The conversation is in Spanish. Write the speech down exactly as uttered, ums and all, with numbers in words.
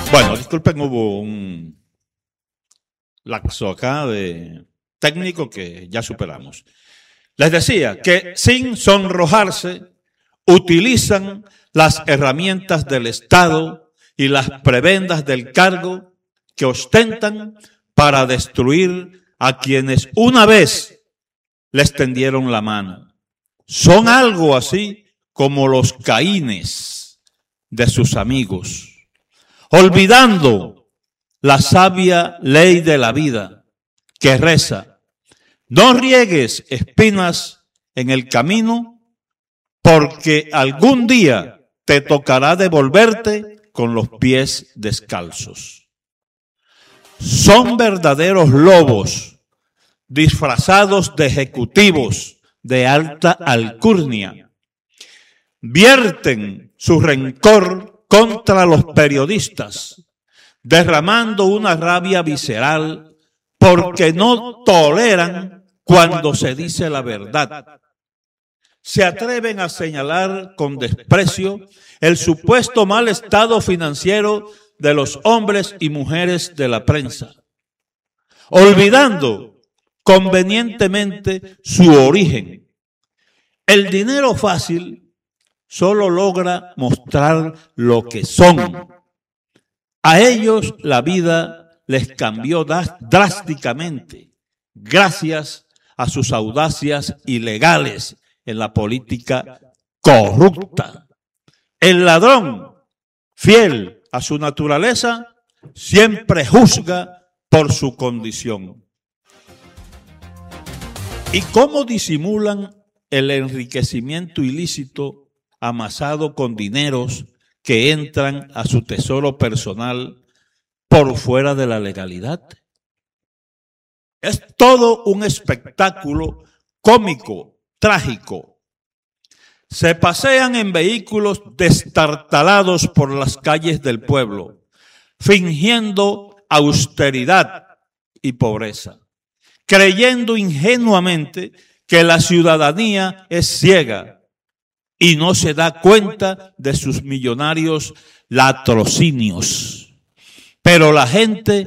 Bueno, disculpen, hubo un lapso acá de técnico que ya superamos. Les decía que sin sonrojarse utilizan las herramientas del Estado y las prebendas del cargo que ostentan para destruir a quienes una vez les tendieron la mano. Son algo así como los Caínes de sus amigos, olvidando la sabia ley de la vida que reza: no riegues espinas en el camino, porque algún día te tocará devolverte con los pies descalzos. Son verdaderos lobos disfrazados de ejecutivos de alta alcurnia. Vierten su rencor contra los periodistas, derramando una rabia visceral porque no toleran cuando se dice la verdad. Se atreven a señalar con desprecio el supuesto mal estado financiero de los hombres y mujeres de la prensa, olvidando convenientemente su origen. El dinero fácil solo logra mostrar lo que son. A ellos la vida les cambió drásticamente gracias a sus audacias ilegales en la política corrupta. El ladrón, fiel a su naturaleza, siempre juzga por su condición. ¿Y cómo disimulan el enriquecimiento ilícito amasado con dineros que entran a su tesoro personal por fuera de la legalidad? Es todo un espectáculo cómico, trágico. Se pasean en vehículos destartalados por las calles del pueblo, fingiendo austeridad y pobreza, creyendo ingenuamente que la ciudadanía es ciega y no se da cuenta de sus millonarios latrocinios. Pero la gente